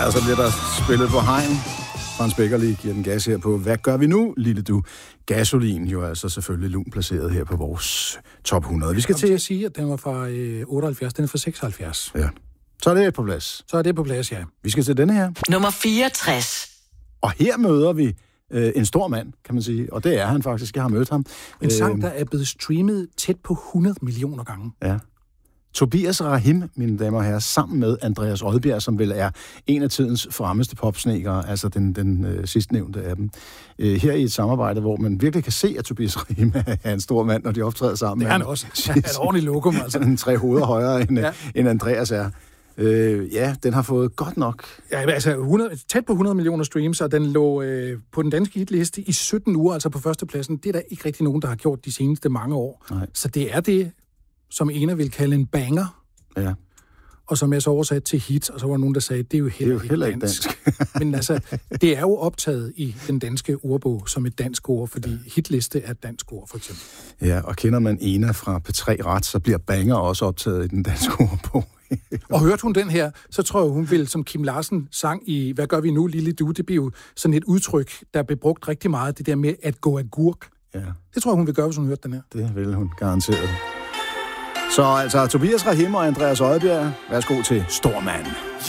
og så bliver der spillet på hegn. Frans Beckerli giver den gas her på Hvad gør vi nu, lille du? Gasolin jo altså selvfølgelig lunt placeret her på vores top 100. Vi skal til at sige, at den var fra 78, den er fra 76. Ja. Så er det på plads. Så er det på plads, ja. Vi skal til denne her. Nummer 64. Og her møder vi en stor mand, kan man sige. Og det er han faktisk. Jeg har mødt ham. En sang, der er blevet streamet tæt på 100 millioner gange. Ja. Tobias Rahim, mine damer og herrer, sammen med Andreas Odbjerg, som vel er en af tidens fremmeste popsnekere, altså den sidstnævnte af dem. Her i et samarbejde, hvor man virkelig kan se, at Tobias Rahim er en stor mand, når de optræder sammen. Det er han også. Han er et ordentligt lokum, altså. Han er 3 hoveder højere, end Andreas er. Ja, den har fået godt nok. Ja, altså tæt på 100 millioner streams, og den lå på den danske hitliste i 17 uger, altså på førstepladsen. Det er der ikke rigtig nogen, der har gjort de seneste mange år. Nej. Så det er det, som Ena vil kalde en banger. Ja. Og som jeg så oversat til hit, og så var der nogen, der sagde, det er jo heller ikke dansk. Men altså, det er jo optaget i den danske ordbog som et dansk ord, fordi hitliste er et dansk ord, for eksempel. Ja, og kender man Ena fra P3 ret, så bliver banger også optaget i den danske ordbog. Og hørte hun den her, så tror jeg, hun vil, som Kim Larsen sang i Hvad gør vi nu, lille du? Det bliver jo sådan et udtryk, der blev brugt rigtig meget, det der med at gå agurk. Ja. Det tror jeg, hun vil gøre, hvis hun hørte den her. Det vil hun garanteret. Så altså Tobias Rahim og Andreas Odbjerg, værsgo til Stormand.